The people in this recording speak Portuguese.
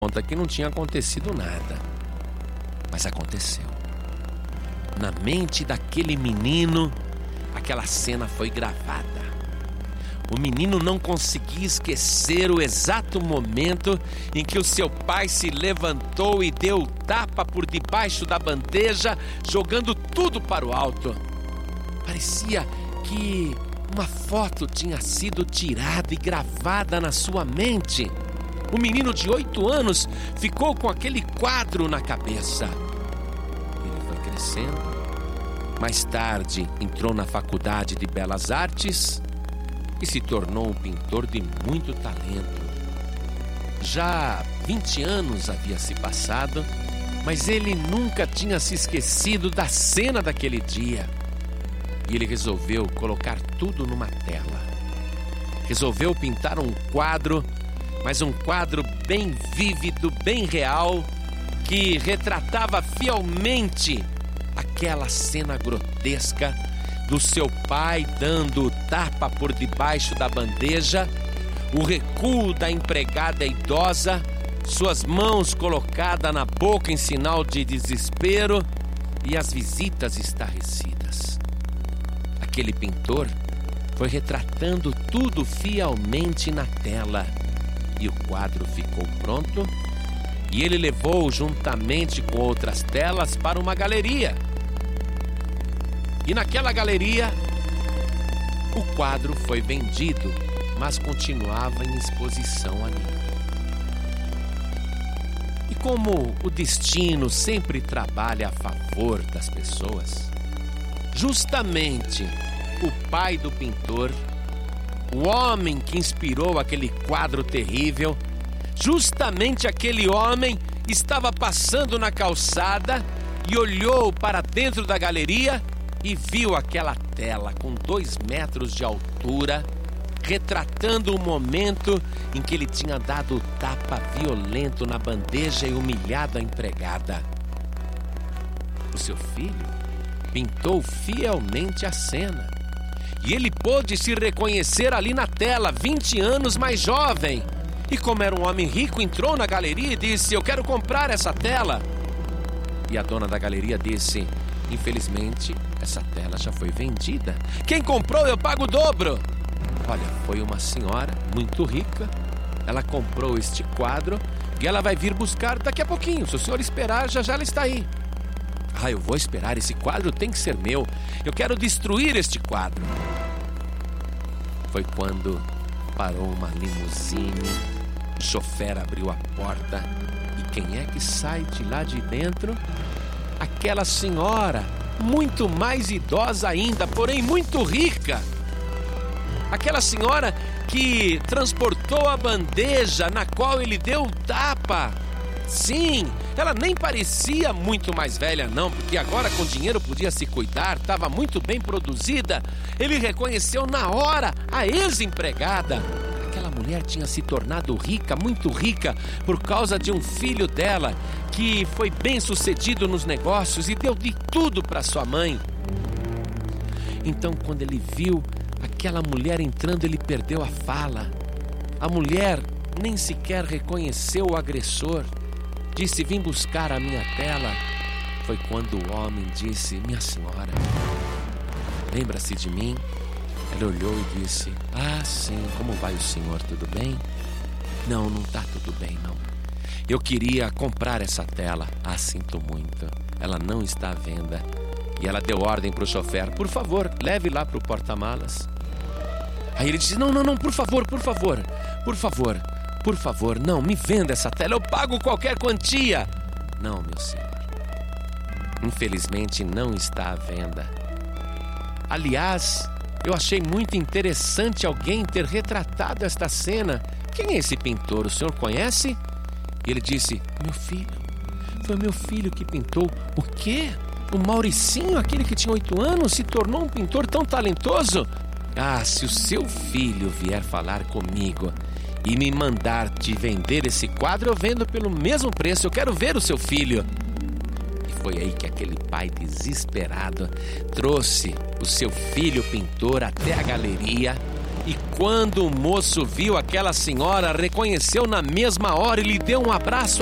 conta que não tinha acontecido nada. Mas aconteceu. Na mente daquele menino, aquela cena foi gravada. O menino não conseguia esquecer o exato momento em que o seu pai se levantou e deu tapa por debaixo da bandeja, jogando tudo para o alto. Parecia que uma foto tinha sido tirada e gravada na sua mente. O menino de 8 anos ficou com aquele quadro na cabeça. Ele foi crescendo. Mais tarde, entrou na Faculdade de Belas Artes e se tornou um pintor de muito talento. Já 20 anos havia se passado, mas ele nunca tinha se esquecido da cena daquele dia. E ele resolveu colocar tudo numa tela. Resolveu pintar um quadro, mas um quadro bem vívido, bem real, que retratava fielmente aquela cena grotesca do seu pai dando tapa por debaixo da bandeja, o recuo da empregada idosa, suas mãos colocadas na boca em sinal de desespero e as visitas estarrecidas. Aquele pintor foi retratando tudo fielmente na tela e o quadro ficou pronto e ele levou juntamente com outras telas para uma galeria. E naquela galeria, o quadro foi vendido, mas continuava em exposição ali. E como o destino sempre trabalha a favor das pessoas, justamente o pai do pintor, o homem que inspirou aquele quadro terrível, justamente aquele homem estava passando na calçada e olhou para dentro da galeria e viu aquela tela com 2 metros de altura, retratando o momento em que ele tinha dado o tapa violento na bandeja e humilhado a empregada. O seu filho pintou fielmente a cena e ele pôde se reconhecer ali na tela, 20 anos mais jovem. E como era um homem rico, entrou na galeria e disse: "Eu quero comprar essa tela." E a dona da galeria disse: "Infelizmente, essa tela já foi vendida. Quem comprou, eu pago o dobro." Olha, foi uma senhora muito rica. Ela comprou este quadro e ela vai vir buscar daqui a pouquinho. Se o senhor esperar, já ela está aí. Eu vou esperar, esse quadro tem que ser meu. Eu quero destruir este quadro. Foi quando parou uma limusine, o chofer abriu a porta e quem é que sai de lá de dentro? Aquela senhora, muito mais idosa ainda, porém muito rica. Aquela senhora que transportou a bandeja na qual ele deu o tapa. Sim, ela nem parecia muito mais velha não, porque agora com dinheiro podia se cuidar, estava muito bem produzida. Ele reconheceu na hora a ex-empregada. Aquela mulher tinha se tornado rica, muito rica, por causa de um filho dela, que foi bem sucedido nos negócios e deu de tudo para sua mãe. Então, quando ele viu aquela mulher entrando, ele perdeu a fala. A mulher nem sequer reconheceu o agressor. Disse: "Vim buscar a minha tela." Foi quando o homem disse: "Minha senhora, lembra-se de mim?" Ela olhou e disse: "Ah, sim, como vai o senhor? Tudo bem?" "Não, não está tudo bem, não. Eu queria comprar essa tela." "Ah, sinto muito, ela não está à venda." E ela deu ordem para o chofer: "Por favor, leve lá para o porta-malas." Aí ele disse: Não, por favor, não, me venda essa tela, eu pago qualquer quantia." "Não, meu senhor, infelizmente não está à venda. Aliás, eu achei muito interessante alguém ter retratado esta cena. Quem é esse pintor? O senhor conhece?" E ele disse: "Meu filho, foi meu filho que pintou." "O quê? O Mauricinho, aquele que tinha 8 anos, se tornou um pintor tão talentoso?" "Ah, se o seu filho vier falar comigo e me mandar te vender esse quadro, eu vendo pelo mesmo preço. Eu quero ver o seu filho." E foi aí que aquele pai desesperado trouxe o seu filho pintor até a galeria E quando o moço viu aquela senhora, reconheceu na mesma hora e lhe deu um abraço